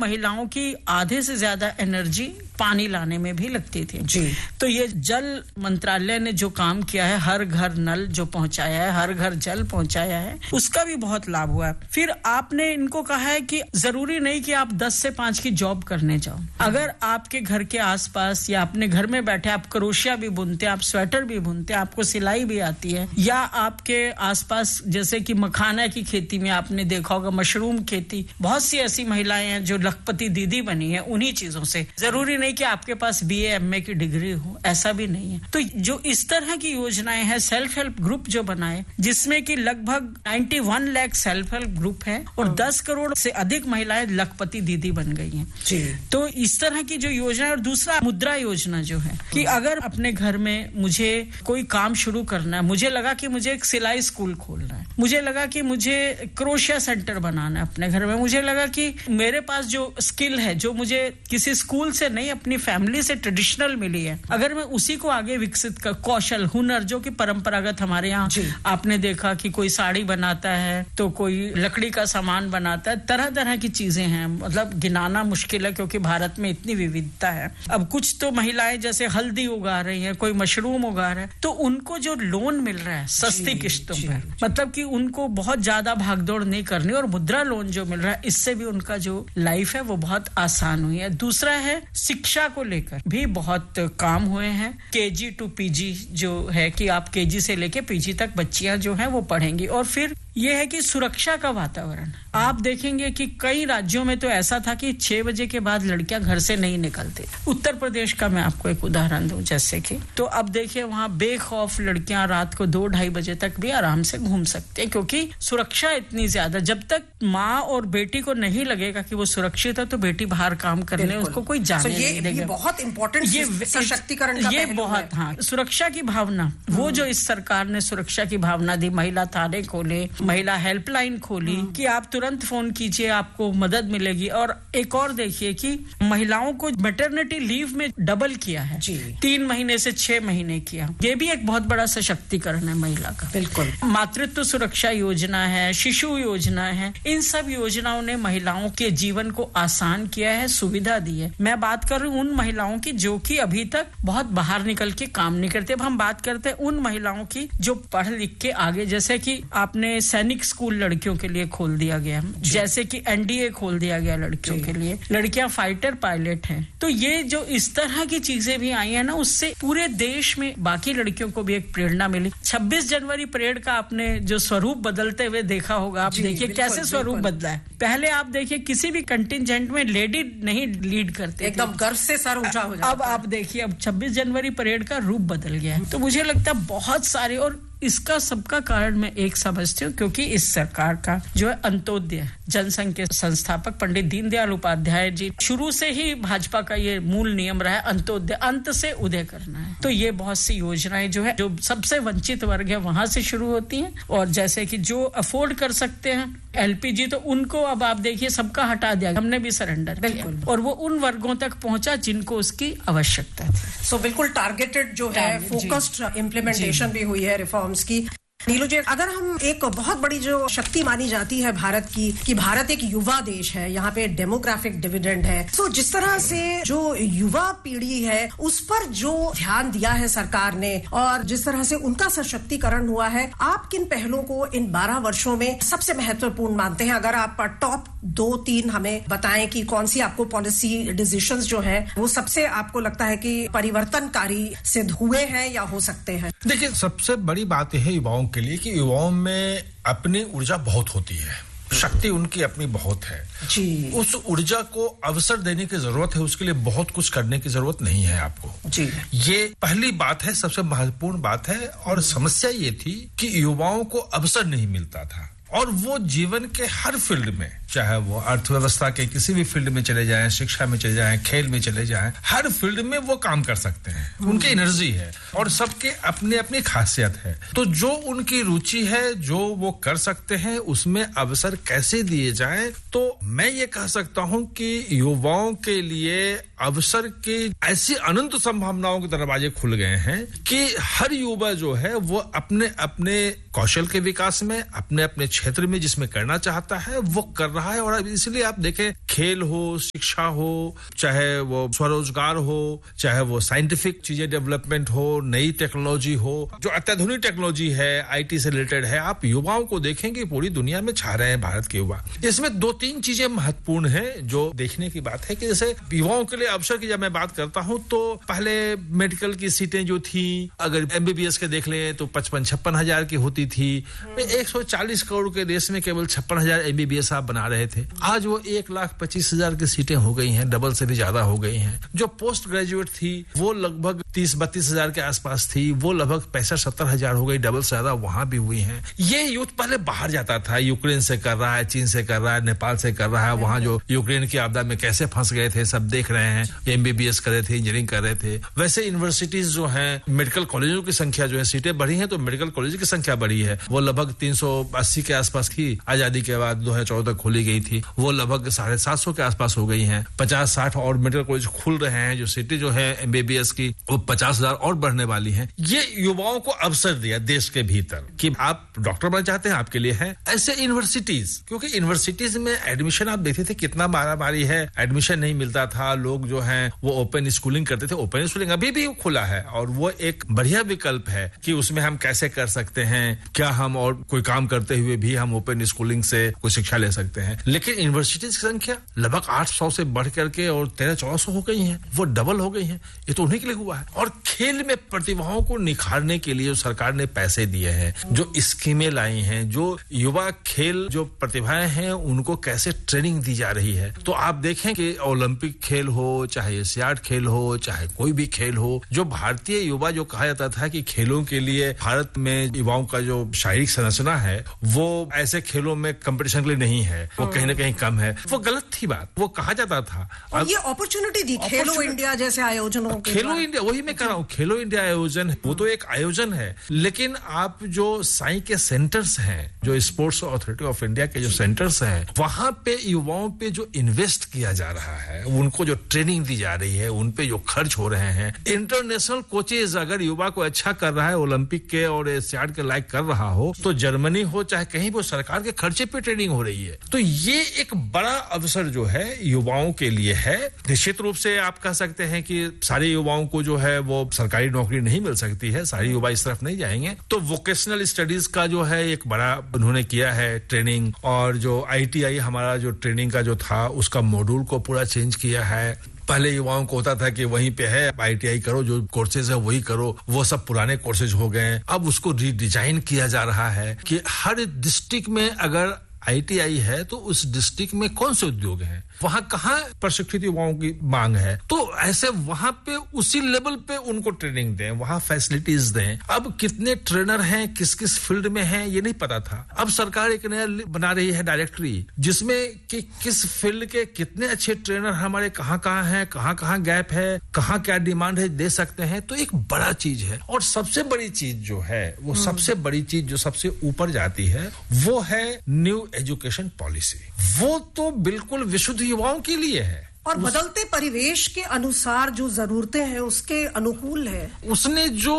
महिलाओं की आधे से ज्यादा एनर्जी पानी लाने में भी लगती थी जी। तो ये जल मंत्रालय ने जो काम किया है, हर घर नल जो पहुंचाया है, हर घर जल पहुंचाया है, उसका भी बहुत लाभ हुआ है। फिर आपने इनको कहा है कि जरूरी नहीं कि आप 10 से 5 की जॉब करने जाओ। अगर आपके घर के आसपास या अपने घर में बैठे आप क्रोशिया भी बुनते, आप स्वेटर भी बुनते, आपको सिलाई भी आती है, या आपके आसपास जैसे कि मखाना की खेती में आपने देखा होगा, मशरूम खेती, बहुत सी ऐसी महिलाएं हैं जो लखपति दीदी बनी है उन्हीं चीजों से। जरूरी नहीं कि आपके पास बीए एमए की डिग्री हो, ऐसा भी नहीं है। तो जो इस तरह की योजनाएं हैं, सेल्फ हेल्प ग्रुप जो बनाए, जिसमें कि लगभग 91 लाख सेल्फ हेल्प ग्रुप है और 10 करोड़ से अधिक महिलाएं लखपति दीदी बन गई हैं जी। तो इस तरह की जो योजना। और दूसरा मुद्रा योजना जो है कि अगर अपने घर में मुझे कोई काम शुरू करना है, मुझे लगा कि मुझे एक सिलाई स्कूल खोलना है, मुझे लगा कि मुझे क्रोशिया सेंटर बनाना है अपने घर में, मुझे लगा कि मेरे पास जो स्किल है जो मुझे किसी स्कूल से नहीं अपनी फैमिली से ट्रेडिशनल मिली है, अगर मैं उसी को आगे विकसित कर, कौशल हुनर जो कि परंपरागत हमारे यहाँ आपने देखा कि कोई साड़ी बनाता है तो कोई लकड़ी का सामान बनाता है, तरह तरह की चीजें हैं, मतलब गिनाना मुश्किल है क्योंकि भारत में इतनी विविधता है। अब कुछ तो महिलाएं जैसे हल्दी उगा रही हैं, कोई मशरूम उगा रहे हैं, तो उनको जो लोन मिल रहा है सस्ती किस्तों पर, मतलब कि उनको बहुत ज्यादा भागदौड़ नहीं करनी, और मुद्रा लोन जो मिल रहा है इससे भी उनका जो लाइफ है वो बहुत आसान हुई है। दूसरा है शिक्षा को लेकर भी बहुत काम हुए हैं। केजी टू पीजी जो है कि आप केजी से लेके पीजी तक बच्चियां जो हैं वो पढ़ेंगी। और फिर ये है कि सुरक्षा का वातावरण, आप देखेंगे कि कई राज्यों में तो ऐसा था कि 6 बजे के बाद लड़कियां घर से नहीं निकलती। उत्तर प्रदेश का मैं आपको एक उदाहरण दूं, जैसे कि तो अब देखिए वहां बेखौफ लड़कियां रात को 2-2:30 बजे तक भी आराम से घूम सकती हैं क्योंकि सुरक्षा इतनी ज्यादा। जब तक माँ और बेटी को नहीं लगेगा कि वो सुरक्षित है तो बेटी बाहर काम करने उसको कोई जाने नहीं देगा। ये बहुत इंपॉर्टेंट सशक्तिकरण का ये बहुत सुरक्षा की भावना, वो जो इस सरकार ने सुरक्षा की भावना दी, महिला थाने खोले, महिला हेल्पलाइन खोली कि आप तुरंत फोन कीजिए आपको मदद मिलेगी। और एक और देखिए कि महिलाओं को मैटरनिटी लीव में डबल किया है, 3 महीने से 6 महीने किया। ये भी एक बहुत बड़ा सशक्तिकरण है महिला का। बिल्कुल। मातृत्व सुरक्षा योजना है, शिशु योजना है, इन सब योजनाओं ने महिलाओं के जीवन को आसान किया है, सुविधा दी है। मैं बात कर रही हूँ उन महिलाओं की जो कि अभी तक बहुत बाहर निकल के काम नहीं करते। अब हम बात करते हैं उन महिलाओं की जो पढ़ लिख के आगे, जैसे कि आपने सैनिक स्कूल लड़कियों के लिए खोल दिया गया, जैसे कि एनडीए खोल दिया गया लड़कियों के लिए, लड़कियां फाइटर पायलट हैं। तो ये जो इस तरह की चीजें भी आई है ना, उससे पूरे देश में बाकी लड़कियों को भी एक प्रेरणा मिली। 26 जनवरी परेड का आपने जो स्वरूप बदलते हुए देखा होगा, आप देखिए कैसे स्वरूप बदला है। पहले आप देखिए किसी भी कंटिजेंट में लेडी नहीं लीड करते, एकदम गर्व से सर ऊंचा हो जाता। अब आप देखिए अब 26 जनवरी परेड का रूप बदल गया है। तो मुझे लगता है बहुत सारे, और इसका सबका कारण मैं एक समझती हूँ क्योंकि इस सरकार का जो है अंत्योदय जनसंघ के संस्थापक पंडित दीनदयाल उपाध्याय जी, शुरू से ही भाजपा का ये मूल नियम रहा है अंत्योदय, अंत से उदय करना है। तो ये बहुत सी योजनाएं जो है जो सबसे वंचित वर्ग है वहां से शुरू होती हैं, और जैसे कि जो अफोर्ड कर सकते हैं एलपीजी, तो उनको अब आप देखिए सबका हटा दिया, हमने भी सरेंडर किया, और वो उन वर्गों तक पहुंचा जिनको उसकी आवश्यकता थी। सो बिल्कुल टारगेटेड जो है, फोकस्ड इम्प्लीमेंटेशन भी हुई है रिफॉर्म्स की। नीलू जी, अगर हम एक बहुत बड़ी जो शक्ति मानी जाती है भारत की कि भारत एक युवा देश है, यहाँ पे डेमोग्राफिक डिविडेंड है, तो जिस तरह से जो युवा पीढ़ी है उस पर जो ध्यान दिया है सरकार ने और जिस तरह से उनका सशक्तिकरण हुआ है, आप किन पहलों को इन 12 वर्षों में सबसे महत्वपूर्ण मानते हैं? अगर आप टॉप 2-3 हमें बताएं कि कौन सी आपको पॉलिसी डिसीजंस जो है वो सबसे आपको लगता है कि परिवर्तनकारी सिद्ध हुए हैं या हो सकते हैं। देखिए, सबसे बड़ी बात है युवाओं के लिए कि युवाओं में अपनी ऊर्जा बहुत होती है, शक्ति उनकी अपनी बहुत है जी। उस ऊर्जा को अवसर देने की जरूरत है, उसके लिए बहुत कुछ करने की जरूरत नहीं है आपको जी। ये पहली बात है, सबसे महत्वपूर्ण बात है। और समस्या ये थी कि युवाओं को अवसर नहीं मिलता था, और वो जीवन के हर फील्ड में, चाहे वो अर्थव्यवस्था के किसी भी फील्ड में चले जाएं, शिक्षा में चले जाएं, खेल में चले जाएं, हर फील्ड में वो काम कर सकते हैं, उनकी एनर्जी है और सबके अपने अपनी खासियत है। तो जो उनकी रुचि है, जो वो कर सकते हैं, उसमें अवसर कैसे दिए जाएं, तो मैं ये कह सकता हूं कि युवाओं के लिए अवसर की ऐसी अनंत संभावनाओं के दरवाजे खुल गए हैं कि हर युवा जो है वो अपने अपने कौशल के विकास में, अपने अपने क्षेत्र में जिसमें करना चाहता है वो कर रहा रहा है। और इसलिए आप देखें, खेल हो, शिक्षा हो, चाहे वो स्वरोजगार हो, चाहे वो साइंटिफिक चीजें डेवलपमेंट हो, नई टेक्नोलॉजी हो, जो अत्याधुनिक टेक्नोलॉजी है, आईटी से रिलेटेड है, आप युवाओं को देखेंगे पूरी दुनिया में छा रहे हैं भारत के युवा। इसमें 2-3 चीजें महत्वपूर्ण हैं जो देखने की बात है कि जैसे युवाओं के लिए अवसर की जब मैं बात करता हूं तो पहले मेडिकल की सीटें जो थी, अगर एमबीबीएस के देख लें तो 55-56 हजार की होती थी। 140 करोड़ के देश में केवल 56 हजार एमबीबीएस आप बना रहे थे। आज वो 1,25,000 की सीटें हो गई हैं, डबल से भी ज्यादा हो गई हैं। जो पोस्ट ग्रेजुएट थी वो लगभग 30-32 हजार के आसपास थी, वो लगभग 65-70 हजार हो गई, डबल से ज्यादा वहां भी हुई हैं। ये यूथ पहले बाहर जाता था, यूक्रेन से कर रहा है, चीन से कर रहा है, नेपाल से कर रहा है, वहां जो यूक्रेन की आपदा में कैसे फंस गए थे सब देख रहे हैं। एमबीबीएस कर रहे थे, इंजीनियरिंग कर रहे थे। वैसे यूनिवर्सिटीज जो हैं, मेडिकल कॉलेजों की संख्या जो है, सीटें बढ़ी हैं तो मेडिकल कॉलेज की संख्या बढ़ी है। वो लगभग 380 के आसपास की आजादी के बाद 2014 तक खोली गई थी, वो लगभग 750 के आसपास हो गई हैं। 50-60 और मेडिकल कॉलेज खुल रहे हैं। जो सिटी जो है एमबीबीएस की वो 50,000 और बढ़ने वाली है। ये युवाओं को अवसर दिया देश के भीतर कि आप डॉक्टर बनना चाहते हैं, आपके लिए है। ऐसे यूनिवर्सिटीज, क्योंकि यूनिवर्सिटीज में एडमिशन आप देखते थे कितना मारामारी है, एडमिशन नहीं मिलता था, लोग जो हैं वो ओपन स्कूलिंग करते थे। ओपन स्कूलिंग अभी भी खुला है और वो एक बढ़िया विकल्प है कि उसमें हम कैसे कर सकते हैं, क्या हम और कोई काम करते हुए भी हम ओपन स्कूलिंग से कोई शिक्षा ले सकते हैं। लेकिन यूनिवर्सिटीज की संख्या लगभग 800 से बढ़ करके और 1300-1400 हो गई है, वो डबल हो गई है। ये तो उन्हीं के लिए हुआ है। और खेल में प्रतिभाओं को निखारने के लिए सरकार ने पैसे दिए हैं, जो स्कीमें लाई हैं, जो युवा खेल जो प्रतिभाएं हैं उनको कैसे ट्रेनिंग दी जा रही है। तो आप देखें कि ओलंपिक खेल हो, चाहे एशियाड खेल हो, चाहे कोई भी खेल हो, जो भारतीय युवा जो कहा जाता था कि खेलों के लिए भारत में युवाओं का जो शारीरिक संरचना है वो ऐसे खेलों में कंपटीशन के लिए नहीं है, वो कहीं ना कहीं कम है, वो गलत थी बात, वो कहा जाता था। और ये अपॉर्चुनिटी दी खेलो इंडिया जैसे आयोजनों के, खेलो इंडिया, वही मैं कह रहा हूँ, खेलो इंडिया आयोजन वो तो एक आयोजन है, लेकिन आप जो साई के सेंटर्स हैं, जो स्पोर्ट्स अथॉरिटी ऑफ इंडिया के जो सेंटर्स हैं, वहां पे युवाओं पे जो इन्वेस्ट किया जा रहा है, उनको जो ट्रेनिंग दी जा रही है, उन पे जो खर्च हो रहे हैं, इंटरनेशनल कोचेज अगर युवा को अच्छा कर रहा है, ओलंपिक के और एशियाड के लायक कर रहा हो, तो जर्मनी हो चाहे कहीं भी सरकार के खर्चे पे ट्रेनिंग हो रही है। तो ये एक बड़ा अवसर जो है युवाओं के लिए है। निश्चित रूप से आप कह सकते हैं कि सारे युवाओं को जो है वो सरकारी नौकरी नहीं मिल सकती है, सारे युवा इस तरफ नहीं जाएंगे। तो वोकेशनल स्टडीज का जो है एक बड़ा उन्होंने किया है ट्रेनिंग, और जो आईटीआई हमारा जो ट्रेनिंग का जो था उसका मॉड्यूल को पूरा चेंज किया है। पहले युवाओं को होता था कि वहीं पे है आईटीआई करो, जो कोर्सेज है वही करो, वो सब पुराने कोर्सेज हो गए। अब उसको रीडिजाइन किया जा रहा है कि हर डिस्ट्रिक्ट में अगर आईटीआई है तो उस डिस्ट्रिक्ट में कौन से उद्योग हैं, वहां कहाँ प्रशिक्षित युवाओं की मांग है, तो ऐसे वहां पे उसी लेवल पे उनको ट्रेनिंग दें, वहां फैसिलिटीज दें। अब कितने ट्रेनर हैं, किस किस फील्ड में हैं, ये नहीं पता था। अब सरकार एक नया बना रही है डायरेक्टरी, जिसमें कि किस फील्ड के कितने अच्छे ट्रेनर हमारे कहाँ हैं, कहाँ गैप है, कहाँ क्या डिमांड है, दे सकते हैं। तो एक बड़ा चीज है। और सबसे बड़ी चीज जो है, वो सबसे बड़ी चीज जो सबसे ऊपर जाती है, वो है न्यू एजुकेशन पॉलिसी। वो तो बिल्कुल विशुद्ध युवाओं के लिए है और बदलते परिवेश के अनुसार जो जरूरतें हैं उसके अनुकूल है। उसने जो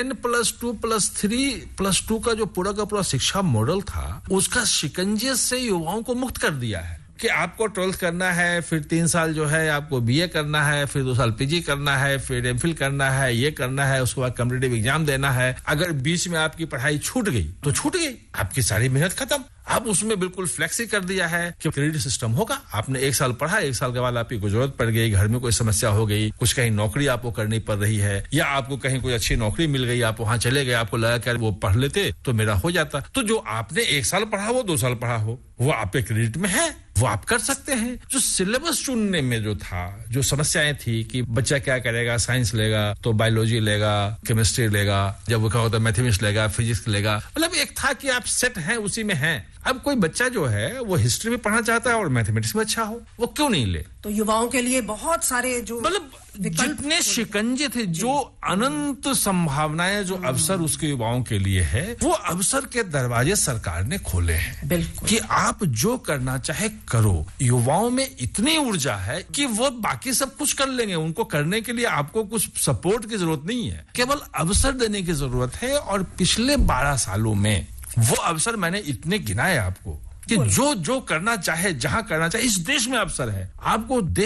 10+2+3+2 का जो पूरा का पूरा शिक्षा मॉडल था, उसका शिकंजे से युवाओं को मुक्त कर दिया है कि आपको 12th करना है, फिर 3 साल जो है आपको बीए करना है, फिर 2 साल पीजी करना है, फिर एमफिल करना है, ये करना है, उसके बाद कॉम्पिटिटिव एग्जाम देना है। अगर बीच में आपकी पढ़ाई छूट गई तो छूट गई, आपकी सारी मेहनत खत्म। अब उसमें बिल्कुल फ्लेक्सी कर दिया है कि क्रेडिट सिस्टम होगा। आपने 1 साल पढ़ा, 1 साल के बाद आपकी कोई जरूरत पड़ गई, घर में कोई समस्या हो गई, कुछ कहीं नौकरी आपको करनी पड़ रही है, या आपको कहीं कोई अच्छी नौकरी मिल गई, आप वहां चले गए, आपको लगा कि वो पढ़ लेते तो मेरा हो जाता। तो जो आपने 1 साल पढ़ा हो, 2 साल पढ़ा हो, वो आपके क्रेडिट में है, वो आप कर सकते हैं। जो सिलेबस चुनने में जो था, जो समस्याएं थी कि बच्चा क्या करेगा, साइंस लेगा तो बायोलॉजी लेगा, केमिस्ट्री लेगा, जब वो क्या होता है मैथमेटिक्स लेगा, फिजिक्स लेगा, मतलब एक था कि आप सेट हैं, उसी में हैं। अब कोई बच्चा जो है वो हिस्ट्री में पढ़ना चाहता है और मैथमेटिक्स में अच्छा हो, वो क्यों नहीं ले? तो युवाओं के लिए बहुत सारे जो मतलब जितने शिकंजे थे, जो अनंत संभावनाएं, जो अवसर उसके युवाओं के लिए है, वो अवसर के दरवाजे सरकार ने खोले हैं। बिल्कुल कि आप जो करना चाहे करो। युवाओं में इतनी ऊर्जा है कि वो बाकी सब कुछ कर लेंगे। उनको करने के लिए आपको कुछ सपोर्ट की जरूरत नहीं है, केवल अवसर देने की जरूरत है। और पिछले 12 सालों में वो अवसर मैंने इतने गिनाए आपको कि जो जो करना चाहे, जहां करना चाहे, इस देश में अवसर है। आपको